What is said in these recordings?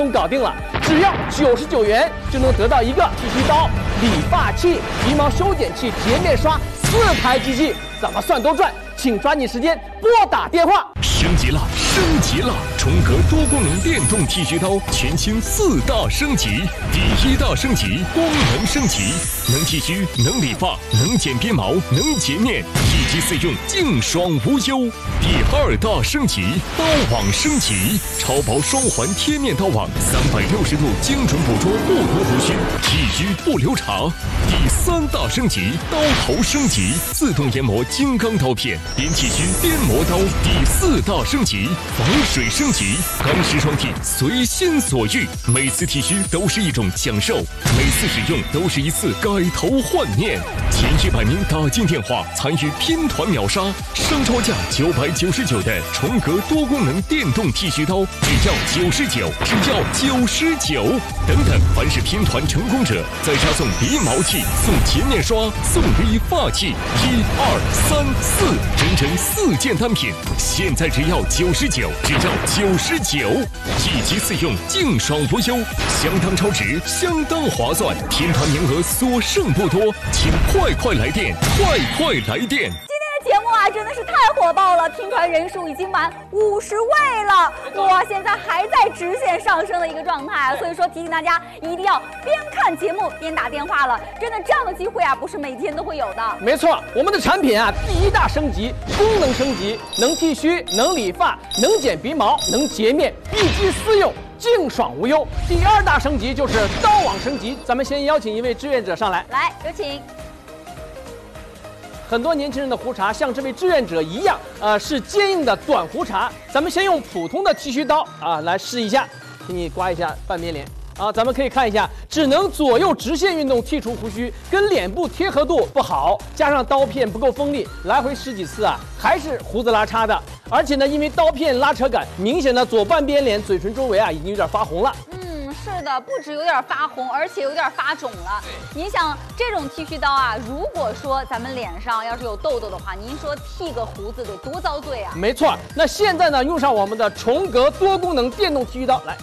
搞定了，只要99元就能得到一个剃须刀、理发器、鼻毛修剪器、洁面刷4台机器，怎么算都赚。请抓紧时间拨打电话。 升级了，升级了！重格多功能电动剃须刀全新4大升级。第1大升级，功能升级，能剃须，能理发，能剪边毛，能洁面，一机四用，净爽无忧。第2大升级，刀网升级，超薄双环贴面刀网，360度精准捕捉不同胡须，剃须不留茬。第3大升级，刀头升级，自动研磨金刚刀片，边剃须边磨刀。第4大升级，防水升级，钢丝双剃，随心所欲，每次剃须都是一种享受，每次使用都是一次改头换面。前100名打进电话参与拼团秒杀，商超价999的重格多功能电动剃须刀只要99，只要99。等等，凡是拼团成功者，再加送鼻毛器、送洁面刷、送理发器，1、2、3、4，整整4件单品，现在只要99，只要99，一机4用，净爽无忧，相当超值，相当划算。拼团名额所剩不多，请快来电，快来电！ 节目啊，真的是太火爆了，拼团人数已经满50位了，哇，现在还在直线上升的一个状态，所以说提醒大家一定要边看节目边打电话了，真的这样的机会啊，不是每天都会有的。 没错，我们的产品啊，第1大升级，功能升级，能剃须，能理发，能剪鼻毛，能洁面，一机4用。净爽无忧。第2大升级就是刀网升级，咱们先邀请一位志愿者上来， 来，有请。 很多年轻人的胡茬像这位志愿者一样，是坚硬的短胡茬。咱们先用普通的剃须刀来试一下，请你刮一下半边脸。咱们可以看一下，只能左右直线运动剔除胡须，跟脸部贴合度不好，加上刀片不够锋利，来回10几次还是胡子拉碴的。而且呢，因为刀片拉扯感，明显的左半边脸嘴唇周围已经有点发红了。 是的，不止有点发红，而且有点发肿了。您想这种剃须刀如果说咱们脸上要是有痘痘的话，您说剃个胡子得多遭罪啊！ 没错，那现在呢，用上我们的重格多功能电动剃须刀，来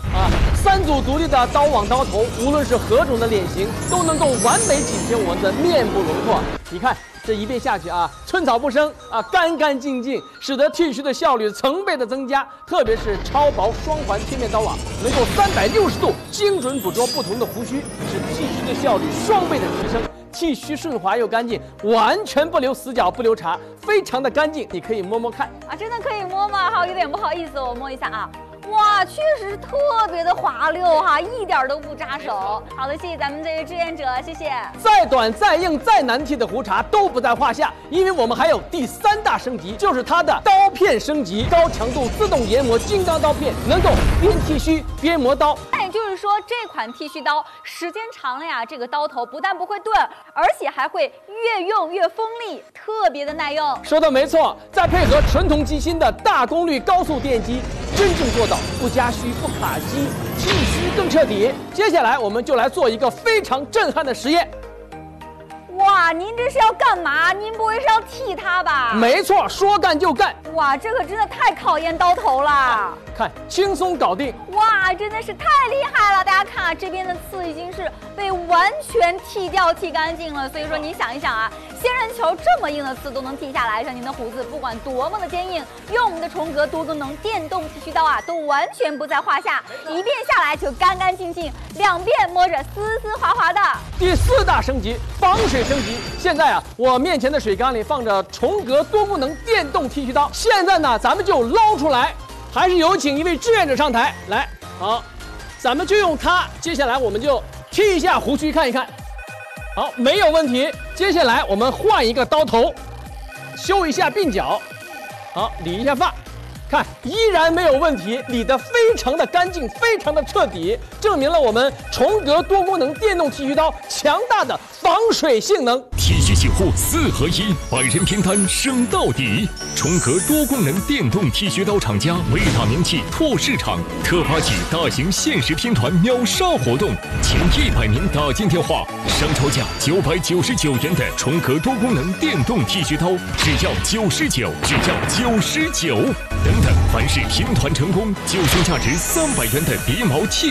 3组独立的刀网刀头，无论是何种的脸型，都能够完美紧贴我们的面部轮廓。你看。这一遍下去寸草不生干干净净，使得剃须的效率成倍的增加。特别是超薄双环贴面刀网，能够360度精准捕捉不同的胡须，使剃须的效率双倍的提升。剃须顺滑又干净，完全不留死角不留茬，非常的干净。你可以摸摸看真的可以摸吗？好，有点不好意思，我摸一下哇，确实特别的滑溜一点都不扎手。好的，谢谢咱们这位志愿者，谢谢。 再短再硬再难剃的胡茬都不在话下，因为我们还有第3大升级，就是它的刀片升级，高强度自动研磨金刚刀片，能够边剃须边磨刀。 那也就是说，这款剃须刀时间长了这个刀头不但不会钝，而且还会越用越锋利，特别的耐用。 说的没错，再配合纯铜机芯的大功率高速电机，真正做到不加须不卡机，剃须更彻底。接下来我们就来做一个非常震撼的实验。 哇，您这是要干嘛？您不会是要剃它吧？ 没错，说干就干。 哇，这可真的太考验刀头了。 看，轻松搞定。 哇，真的是太厉害了！大家看这边的刺已经是被完全剃掉、剃干净了。所以说，你想一想仙人球这么硬的刺都能剃下来，像您的胡子不管多么的坚硬，用我们的重格多功能电动剃须刀都完全不在话下，一遍下来就干干净净，2遍摸着丝丝滑滑的。 第4大升级，防水升级。现在我面前的水缸里放着重格多功能电动剃须刀，现在呢，咱们就捞出来。还是有请一位志愿者上台来，好，咱们就用它。接下来我们就剃一下胡须看一看，好，没有问题。接下来我们换一个刀头，修一下鬓角，好，理一下发，看依然没有问题，理得非常的干净，非常的彻底，证明了我们重格多功能电动剃须刀强大的防水性能。 剃须洗护4合1，百人拼单升到底。重格多功能电动剃须刀厂家伟大名气拓市场，特发起大型限时拼团秒杀活动，前100名打进电话，商超价999元的重格多功能电动剃须刀只要99，只要99。等等，凡是拼团成功，就送价值300元的鼻毛器。